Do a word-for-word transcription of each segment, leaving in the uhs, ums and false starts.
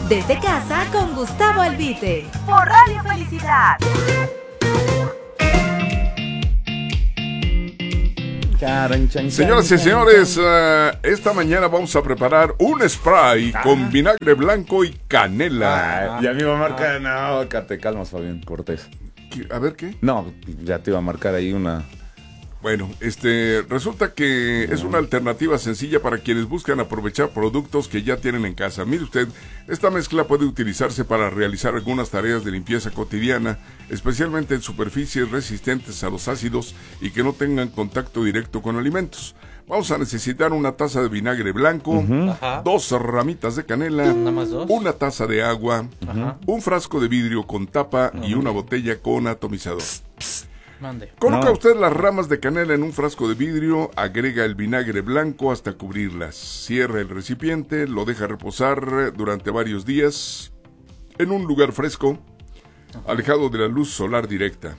Desde casa con Gustavo Albite. Por Radio Felicidad. Señoras y señores, uh, esta mañana vamos a preparar un spray ah. con vinagre blanco y canela. Ah, ya me iba a marcar, no, acá te calmas, Fabián Cortés. A ver, ¿qué? No, ya te iba a marcar ahí una... Bueno, este, resulta que es una alternativa sencilla para quienes buscan aprovechar productos que ya tienen en casa. Mire usted, esta mezcla puede utilizarse para realizar algunas tareas de limpieza cotidiana, especialmente en superficies resistentes a los ácidos y que no tengan contacto directo con alimentos. Vamos a necesitar una taza de vinagre blanco, uh-huh. dos ramitas de canela, una taza de agua, uh-huh. un frasco de vidrio con tapa uh-huh. y una botella con atomizador. Mande. Coloca no. usted las ramas de canela en un frasco de vidrio, agrega el vinagre blanco hasta cubrirlas, cierra el recipiente, lo deja reposar durante varios días en un lugar fresco, alejado de la luz solar directa.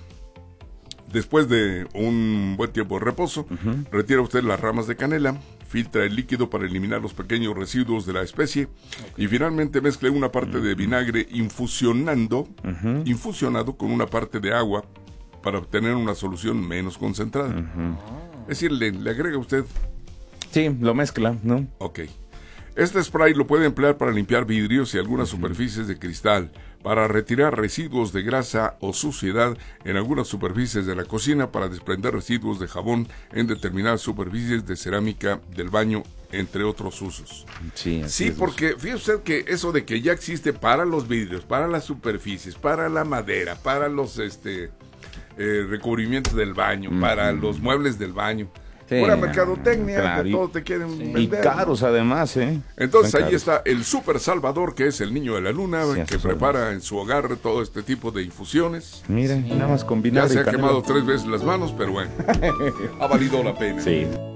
Después de un buen tiempo de reposo, uh-huh. retira usted las ramas de canela, filtra el líquido para eliminar los pequeños residuos de la especie okay. y finalmente mezcle una parte uh-huh. de vinagre infusionando, uh-huh. infusionado con una parte de agua para obtener una solución menos concentrada. Uh-huh. Es decir, le, le agrega usted... Sí, lo mezcla, ¿no? Ok. Este spray lo puede emplear para limpiar vidrios y algunas uh-huh. superficies de cristal, para retirar residuos de grasa o suciedad en algunas superficies de la cocina, para desprender residuos de jabón en determinadas superficies de cerámica del baño, entre otros usos. Sí, sí es porque fíjese usted que eso de que ya existe para los vidrios, para las superficies, para la madera, para los... este Eh, recubrimientos del baño, mm-hmm. para los muebles del baño. Sí, pura mercadotecnia, claro, que todos te quieren sí. vender. Y caros además, ¿eh? Entonces Son ahí caros. Está el Super Salvador, que es el niño de la luna, sí, que prepara sabes. en su hogar todo este tipo de infusiones. Miren, sí. nada más combinar. Ya se ha quemado tres veces las manos, pero bueno, ha valido la pena. Sí.